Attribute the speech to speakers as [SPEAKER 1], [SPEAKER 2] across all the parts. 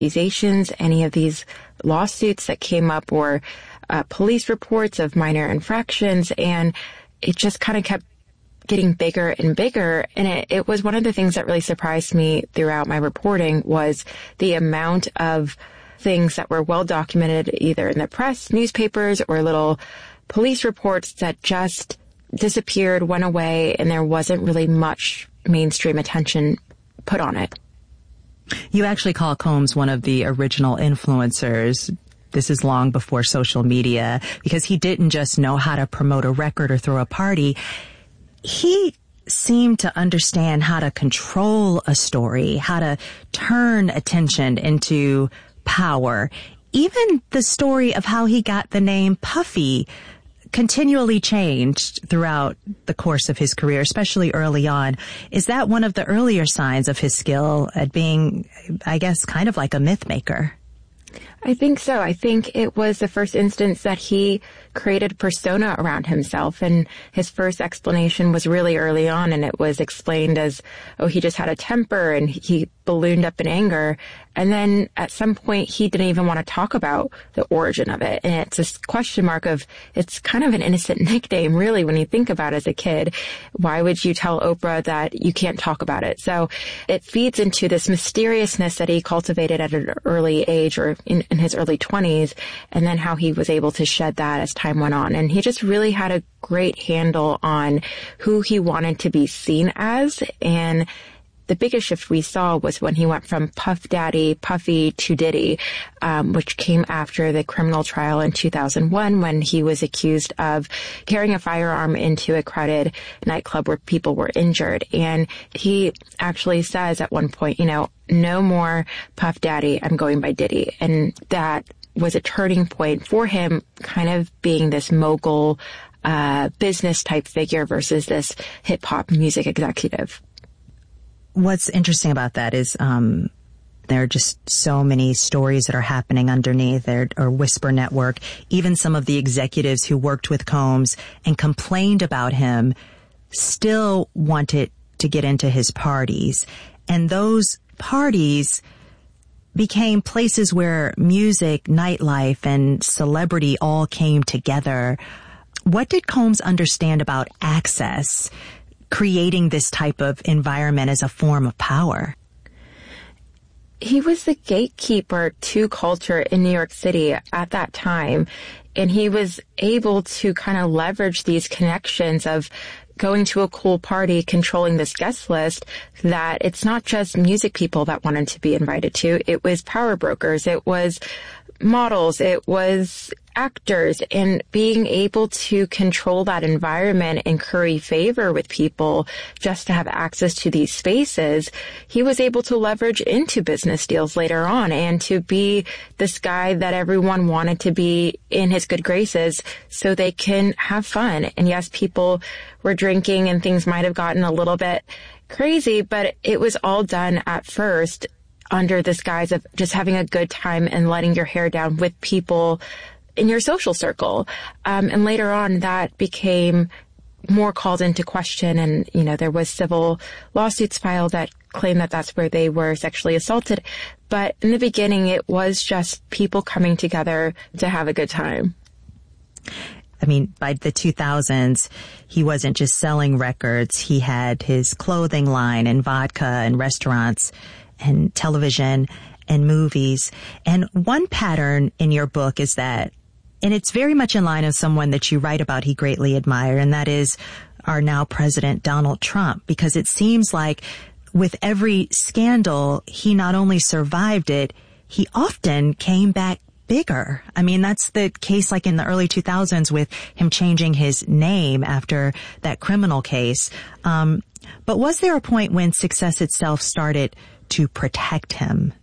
[SPEAKER 1] accusations, any of these lawsuits that came up, or police reports of minor infractions, and it just kind of kept getting bigger and bigger. And it was one of the things that really surprised me throughout my reporting was the amount of things that were well documented either in the press, newspapers, or little police reports that just disappeared, went away, and there wasn't really much mainstream attention put on it.
[SPEAKER 2] You actually call Combs one of the original influencers. This is long before social media, because he didn't just know how to promote a record or throw a party. He seemed to understand how to control a story, how to turn attention into power. Even the story of how he got the name Puffy continually changed throughout the course of his career, especially early on. Is that one of the earlier signs of his skill at being, I guess, kind of like a myth maker?
[SPEAKER 1] I think so. I think it was the first instance that he created a persona around himself, and his first explanation was really early on, and it was explained as, oh, he just had a temper and he ballooned up in anger. And then at some point he didn't even want to talk about the origin of it. And it's this question mark of, it's kind of an innocent nickname, really, when you think about it as a kid. Why would you tell Oprah that you can't talk about it? So it feeds into this mysteriousness that he cultivated at an early age, or in his early 20s, and then how he was able to shed that as time went on. And he just really had a great handle on who he wanted to be seen as. And the biggest shift we saw was when he went from Puff Daddy, Puffy, to Diddy, which came after the criminal trial in 2001 when he was accused of carrying a firearm into a crowded nightclub where people were injured. And he actually says at one point, no more Puff Daddy, I'm going by Diddy. And that was a turning point for him, kind of being this mogul business type figure versus this hip hop music executive.
[SPEAKER 2] What's interesting about that is there are just so many stories that are happening underneath there, or Whisper Network. Even some of the executives who worked with Combs and complained about him still wanted to get into his parties. And those parties became places where music, nightlife, and celebrity all came together. What did Combs understand about access, creating this type of environment as a form of power?
[SPEAKER 1] He was the gatekeeper to culture in New York City at that time, and he was able to kind of leverage these connections of going to a cool party, controlling this guest list, that it's not just music people that wanted to be invited to. It was power brokers. It was models. It was actors, and being able to control that environment and curry favor with people just to have access to these spaces, he was able to leverage into business deals later on and to be this guy that everyone wanted to be in his good graces so they can have fun. And yes, people were drinking and things might have gotten a little bit crazy, but it was all done at first under this guise of just having a good time and letting your hair down with people in your social circle. And later on, that became more called into question. And, there was civil lawsuits filed that claimed that that's where they were sexually assaulted. But in the beginning, it was just people coming together to have a good time.
[SPEAKER 2] I mean, by the 2000s, he wasn't just selling records. He had his clothing line and vodka and restaurants and television and movies. And one pattern in your book is that, and it's very much in line of someone that you write about he greatly admired, and that is our now president, Donald Trump, because it seems like with every scandal, he not only survived it, he often came back bigger. I mean, that's the case like in the early 2000s with him changing his name after that criminal case. But was there a point when success itself started to protect him?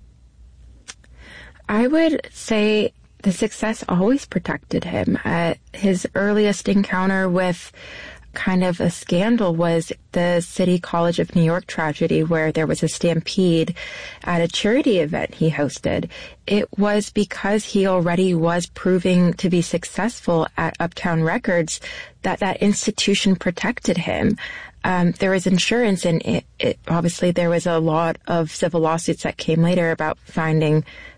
[SPEAKER 1] I would say the success always protected him. His earliest encounter with kind of a scandal was the City College of New York tragedy, where there was a stampede at a charity event he hosted. It was because he already was proving to be successful at Uptown Records that institution protected him. there was insurance, and it obviously there was a lot of civil lawsuits that came later about finding